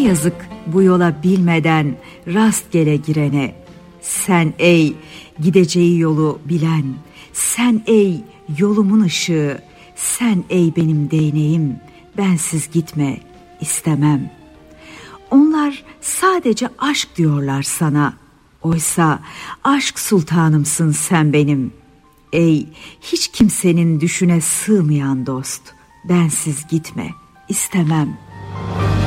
yazık bu yola bilmeden rastgele girene. Sen ey gideceği yolu bilen, sen ey yolumun ışığı, sen ey benim değneğim, bensiz gitme istemem. Onlar sadece aşk diyorlar sana, oysa aşk sultanımsın sen benim. Ey hiç kimsenin düşüne sığmayan dost, bensiz gitme istemem.